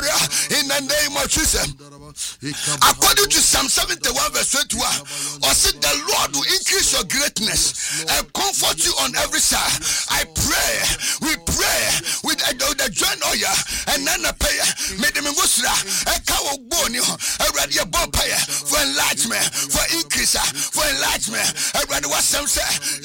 in the name of Jesus. According to Psalm 71 verse 21, or said the Lord will increase your greatness and comfort you on every side. I pray, we pray with the joint oil and then the prayer. May the Musra a cow bone already a bomb prayer for enlargement, for increase, for enlargement. I read what some say